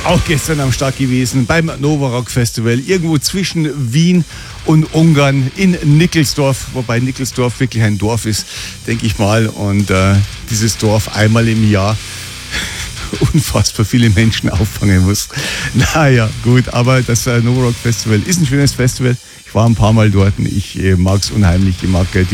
Auch gestern am Start gewesen beim Nova Rock Festival, irgendwo zwischen Wien und Ungarn in Nickelsdorf, wobei Nickelsdorf wirklich ein Dorf ist, denke ich mal. Und dieses Dorf einmal im Jahr unfassbar viele Menschen auffangen muss. Naja, gut, aber das Nova Rock Festival ist ein schönes Festival. Ich war ein paar Mal dort und ich mag es unheimlich. Ich mag die